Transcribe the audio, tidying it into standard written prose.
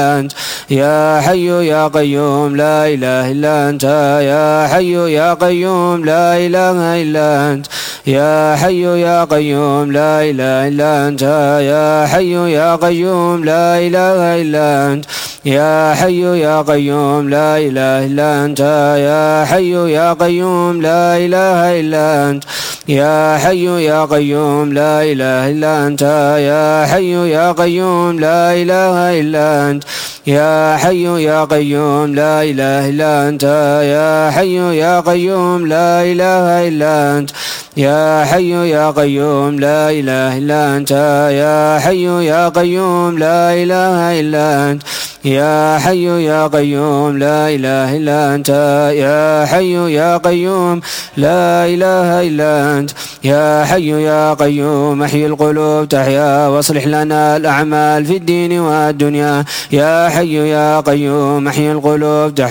أنت يا حي يا قيوم لا إله إلا أنت يا حي يا قيوم لا إله إلا أنت يا حي يا قيوم لا إله إلا أنت يا حي يا قيوم لا إله إلا أنت يا حي يا قيوم لا إله إلا أنت يا حي يا قيوم لا إله إلا أنت يا حي يا قيوم لا إله إلا أنت يا حي يا قيوم لا إله إلا أنت يا حي يا قيوم لا إله إلا أنت يا حي يا قيوم لا إله إلا أنت يا حي يا قيوم لا إله إلا أنت يا حي يا قيوم لا إله إلا أنت يا حي يا قيوم لا إله إلا أنت يا حي يا قيوم لا إله إلا أنت يا حي يا قيوم احيي القلوب تحيا واصلح لنا الأعمال في الدين والدنيا يا حي يا قيوم احيي القلوب تحيا